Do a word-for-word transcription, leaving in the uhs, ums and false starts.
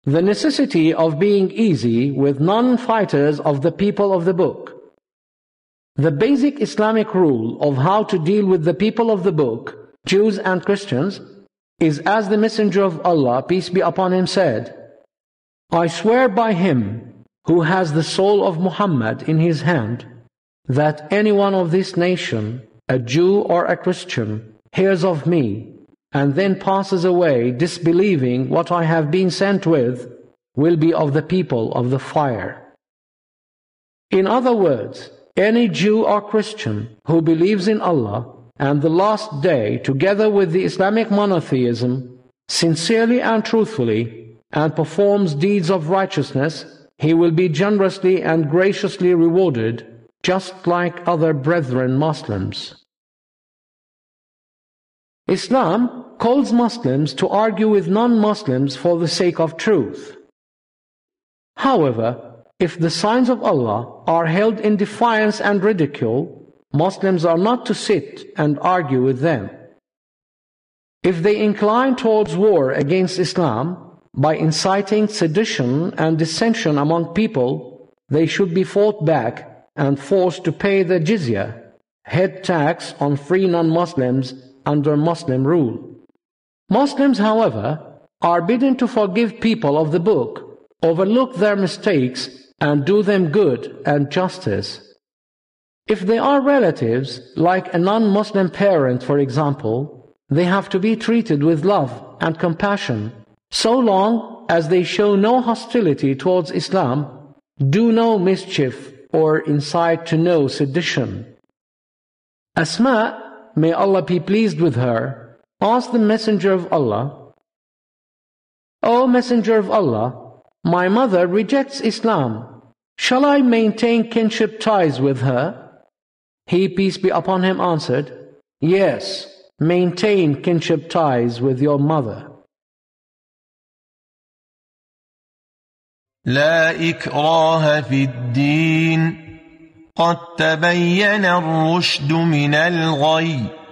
the necessity of being easy with non-fighters of the people of the book. The basic Islamic rule of how to deal with the people of the book, Jews and Christians, is as the Messenger of Allah, peace be upon him, said, I swear by him who has the soul of Muhammad in his hand, that any one of this nation, a Jew or a Christian, hears of me, and then passes away disbelieving what I have been sent with, will be of the people of the fire. In other words, any Jew or Christian who believes in Allah and the last day together with the Islamic monotheism, sincerely and truthfully, and performs deeds of righteousness, he will be generously and graciously rewarded, just like other brethren Muslims. Islam calls Muslims to argue with non-Muslims for the sake of truth. However, if the signs of Allah are held in defiance and ridicule, Muslims are not to sit and argue with them. If they incline towards war against Islam by inciting sedition and dissension among people, they should be fought back and forced to pay the jizya, head tax on free non-Muslims under Muslim rule. Muslims, however, are bidden to forgive people of the book, overlook their mistakes, and do them good and justice. If they are relatives, like a non-Muslim parent, for example, they have to be treated with love and compassion, so long as they show no hostility towards Islam, do no mischief, or incite to no sedition. Asma, may Allah be pleased with her, asked the Messenger of Allah, O Messenger of Allah, my mother rejects Islam. Shall I maintain kinship ties with her? He, peace be upon him, answered, Yes, maintain kinship ties with your mother. لا إكراه في الدين قد تبين الرشد من الغي